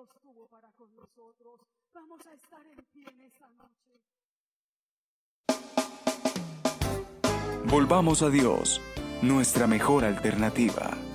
Dios tuvo para con nosotros. Vamos a estar en pie en esta noche. Volvamos a Dios, nuestra mejor alternativa.